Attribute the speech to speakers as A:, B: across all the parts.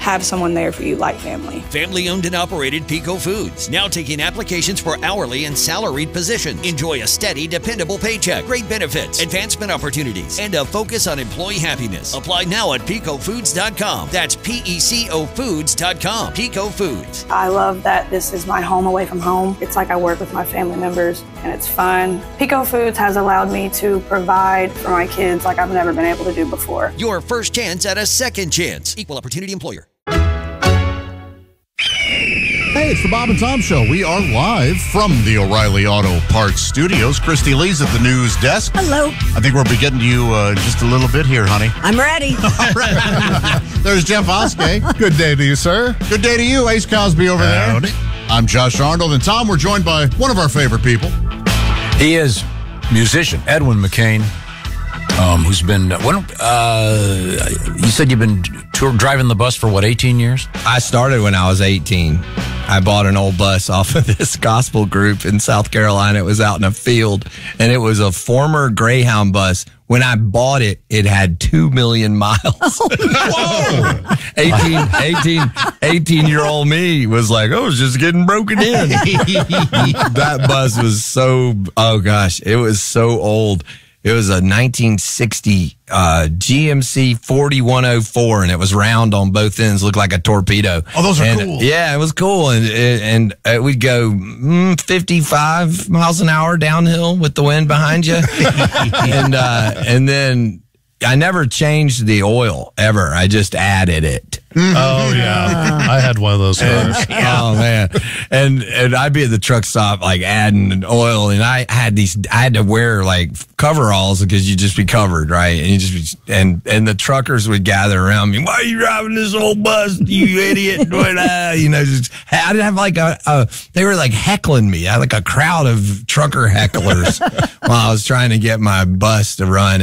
A: have someone there for you like family.
B: Family owned and operated Pico Foods. Now taking applications for hourly and salaried positions. Enjoy a steady, dependable paycheck, great benefits, advancement opportunities, and a focus on employee happiness. Apply now at picofoods.com. That's PECO Foods.com. Pico Foods.
A: I love that this is my home away from home. It's like I work with my family members and it's fun. Pico Foods has allowed me to provide for my kids like I've never been able to do before.
B: Your first chance at a second chance. Equal opportunity employer.
C: Hey, it's the Bob and Tom Show. We are live from the O'Reilly Auto Parts Studios. Christy Lee's at the news desk.
D: Hello.
C: I think we'll be getting to you just a little bit here, honey.
D: I'm ready.
C: All right. There's Jeff Oskey.
E: Good day to you, sir.
C: Good day to you, Ace Cosby over there. I'm Josh Arnold, and Tom, we're joined by one of our favorite people.
F: He is musician Edwin McCain, who's been, you said you've been driving the bus for, 18 years?
G: I started when I was 18. I bought an old bus off of this gospel group in South Carolina. It was out in a field, and it was a former Greyhound bus. When I bought it, it had 2 million miles.
C: Whoa!
G: 18-year-old me was like, oh, it's just getting broken in. That bus was so, oh gosh, it was so old. It was a 1960 GMC 4104, and it was round on both ends, looked like a torpedo.
C: Oh, those are cool.
G: Yeah, it was cool, and we'd go 55 miles an hour downhill with the wind behind you, and then I never changed the oil ever. I just added it.
E: Oh, yeah. I had one of those cars.
G: Oh, man. And I'd be at the truck stop, like, adding oil, and I had to wear, like, coveralls because you'd just be covered, right? And you just be, and the truckers would gather around me. Why are you driving this old bus, you idiot? You know, I didn't have, like, they were, like, heckling me. I had, like, a crowd of trucker hecklers while I was trying to get my bus to run.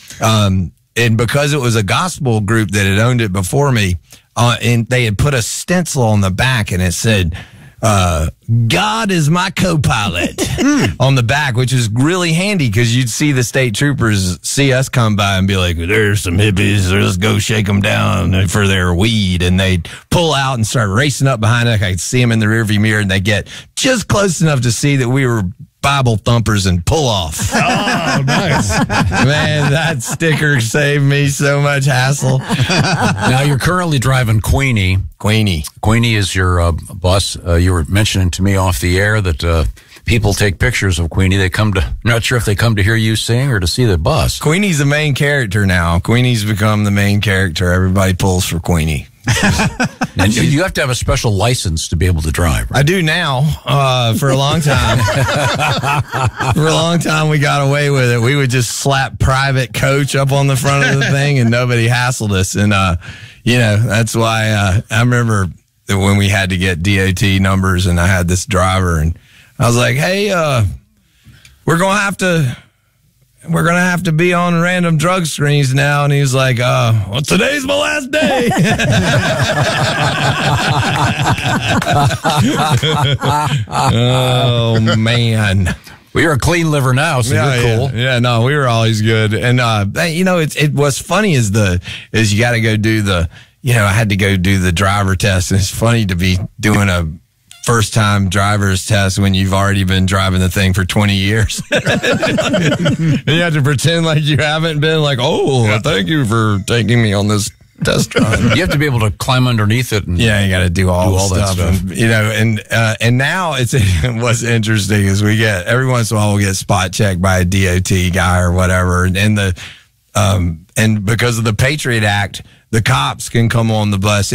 G: And because it was a gospel group that had owned it before me, and they had put a stencil on the back, and it said, God is my co-pilot on the back, which is really handy because you'd see the state troopers see us come by and be like, there's some hippies, let's go shake them down for their weed. And they'd pull out and start racing up behind us. I could see them in the rearview mirror, and they get just close enough to see that we were Bible thumpers and pull off.
E: Oh, nice.
G: Man, that sticker saved me so much hassle.
F: Now, you're currently driving Queenie. Queenie is your bus. You were mentioning to me off the air that people take pictures of Queenie. They come to, not sure if they come to hear you sing or to see the bus.
G: Queenie's the main character now. Queenie's become the main character. Everybody pulls for Queenie.
F: And you have to have a special license to be able to drive, right?
G: I do now. For a long time. For a long time, we got away with it. We would just slap private coach up on the front of the thing, and nobody hassled us. And, that's why I remember that when we had to get DOT numbers, and I had this driver, and I was like, hey, we're going to have to be on random drug screens now. And he's like, well, today's my last day. Oh, man.
F: Well, you're a clean liver now, so you're cool.
G: Yeah, no, we were always good. And, it what's funny is you got to go do I had to go do the driver test. And it's funny to be doing a first-time driver's test when you've already been driving the thing for 20 years. And you have to pretend like you haven't been, like, thank you for taking me on this test drive.
F: You have to be able to climb underneath it. And
G: you got to do all that stuff. And now what's interesting is we get, every once in a while we'll get spot checked by a DOT guy or whatever. And because of the Patriot Act, the cops can come on the bus